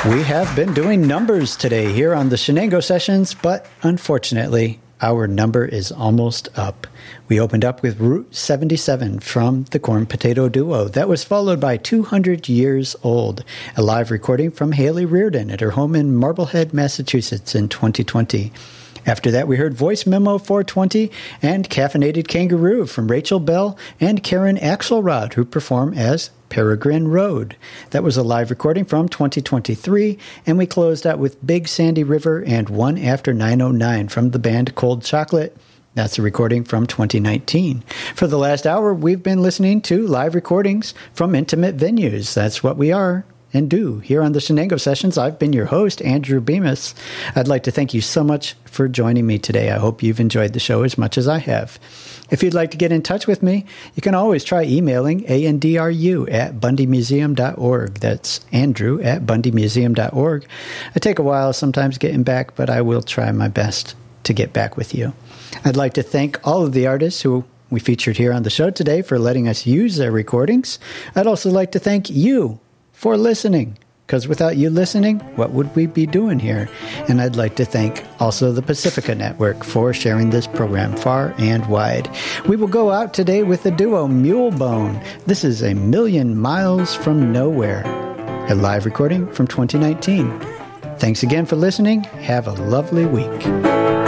We have been doing numbers today here on the Shenango Sessions, but unfortunately, our number is almost up. We opened up with Route 77 from the Corn Potato Duo. That was followed by 200 Years Old, a live recording from Haley Reardon at her home in Marblehead, Massachusetts in 2020. After that, we heard Voice Memo 420 and Caffeinated Kangaroo from Rachel Bell and Karen Axelrod, who perform as Peregrine Road. That was a live recording from 2023, and we closed out with Big Sandy River and One After 909 from the band Cold Chocolate. That's a recording from 2019. For the last hour, we've been listening to live recordings from intimate venues. That's what we are and do here on the Shenango Sessions. I've been your host, Andrew Bemis. I'd like to thank you so much for joining me today. I hope you've enjoyed the show as much as I have. If you'd like to get in touch with me, you can always try emailing andru@bundymuseum.org. That's andrew@bundymuseum.org. I take a while sometimes getting back, but I will try my best to get back with you. I'd like to thank all of the artists who we featured here on the show today for letting us use their recordings. I'd also like to thank you for listening, because without you listening, what would we be doing here? And I'd like to thank also the Pacifica Network for sharing this program far and wide. We will go out today with the duo Mulebone. This is A Million Miles from Nowhere, a live recording from 2019. Thanks again for listening. Have a lovely week.